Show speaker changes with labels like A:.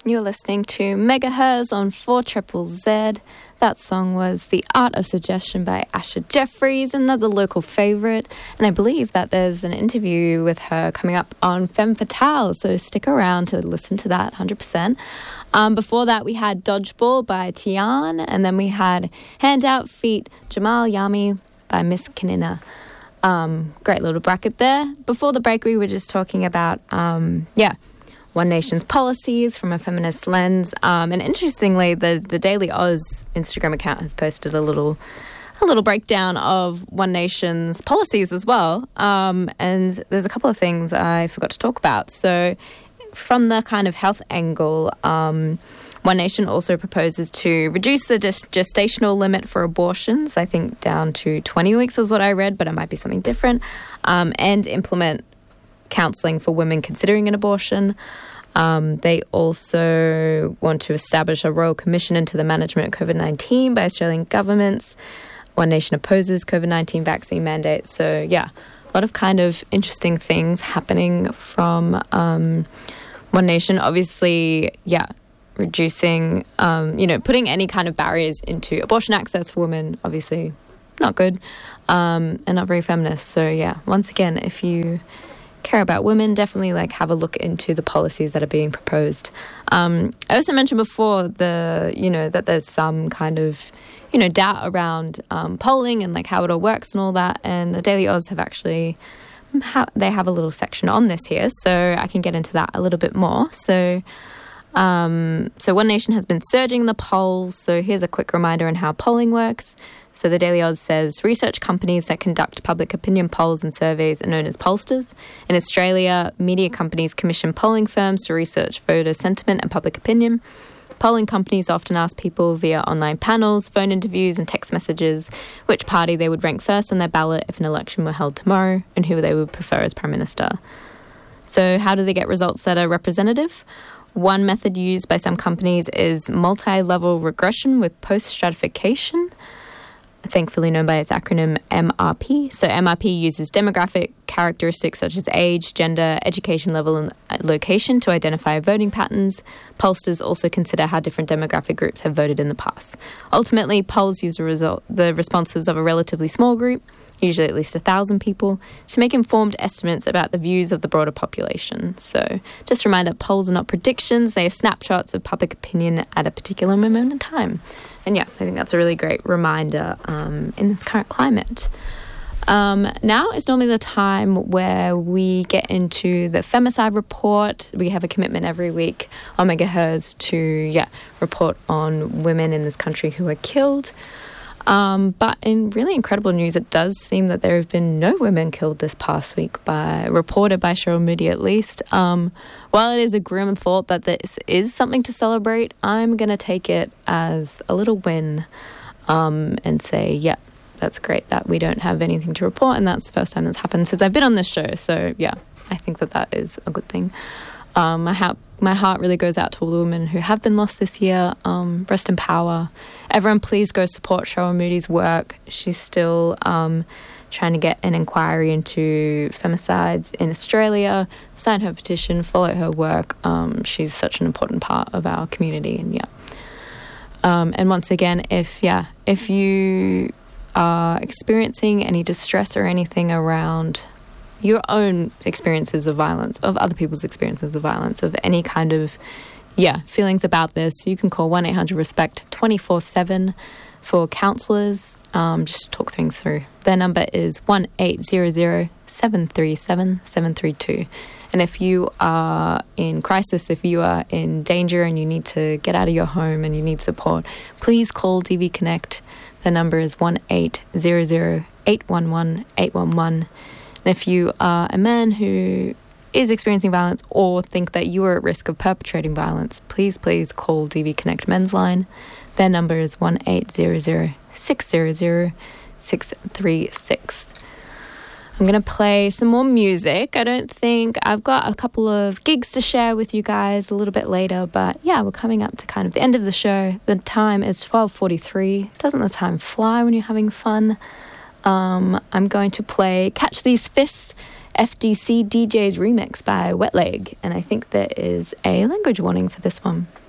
A: You're listening to Megahertz on 4ZZZ. That song was The Art of Suggestion by Asha Jeffries, another local favourite. And I believe that there's an interview with her coming up on Femme Fatale, so stick around to listen to that 100%. Before that, we had Dodgeball by Tian, and then we had Handout Feet Jamal Yami by Miss Kanina. Great little bracket there. Before the break, we were just talking about, One Nation's policies from a feminist lens. And interestingly, the Daily Oz Instagram account has posted a little breakdown of One Nation's policies as well. And there's a couple of things I forgot to talk about. So from the kind of health angle, One Nation also proposes to reduce the gestational limit for abortions, I think down to 20 weeks was what I read, but it might be something different, and implement counselling for women considering an abortion. They also want to establish a royal commission into the management of COVID-19 by Australian governments. One Nation opposes COVID-19 vaccine mandates. So, yeah, a lot of kind of interesting things happening from One Nation. Obviously, reducing, putting any kind of barriers into abortion access for women, obviously not good, and not very feminist. So, yeah, once again, if you care about women, definitely have a look into the policies that are being proposed. I also mentioned before that there's some kind of doubt around polling and how it all works and all that, and the Daily Oz have actually they have a little section on this here, so I can get into that a little bit more. So One Nation has been surging the polls. So here's a quick reminder on how polling works. So the Daily Oz says research companies that conduct public opinion polls and surveys are known as pollsters. In Australia, media companies commission polling firms to research voter sentiment and public opinion. Polling companies often ask people via online panels, phone interviews and text messages which party they would rank first on their ballot if an election were held tomorrow and who they would prefer as Prime Minister. So how do they get results that are representative? One method used by some companies is multi-level regression with post-stratification, thankfully known by its acronym MRP. So MRP uses demographic characteristics such as age, gender, education level, and location to identify voting patterns. Pollsters also consider how different demographic groups have voted in the past. Ultimately, polls use the responses of a relatively small group, usually at least 1,000 people, to make informed estimates about the views of the broader population. So just a reminder, polls are not predictions, they are snapshots of public opinion at a particular moment in time. And yeah, I think that's a really great reminder in this current climate. Now is normally the time where we get into the Femicide Report. We have a commitment every week on Megahertz to report on women in this country who are killed. But in really incredible news, it does seem that there have been no women killed this past week, reported by Cheryl Moody at least. While it is a grim thought that this is something to celebrate, I'm going to take it as a little win and say, that's great that we don't have anything to report, and that's the first time that's happened since I've been on this show. So, I think that is a good thing. My heart really goes out to all the women who have been lost this year. Rest in power. Everyone, please go support Cheryl Moody's work. She's still trying to get an inquiry into femicides in Australia. Sign her petition, follow her work. She's such an important part of our community, and once again, if you are experiencing any distress or anything around your own experiences of violence, of other people's experiences of violence, of any kind of feelings about this, you can call 1-800-RESPECT 24/7 for counsellors, just to talk things through. Their number is 1-800-737-732. And if you are in crisis, if you are in danger and you need to get out of your home and you need support, please call DV Connect. The number is 1-800-811-811. And if you are a man who is experiencing violence or think that you are at risk of perpetrating violence, please call DV Connect Men's Line. Their number is 1-800-600-636. I'm going to play some more music. I've got a couple of gigs to share with you guys a little bit later, but we're coming up to kind of the end of the show. The time is 12:43. Doesn't the time fly when you're having fun? I'm going to play Catch These Fists. FDC DJ's remix by Wet Leg. And I think there is a language warning for this one.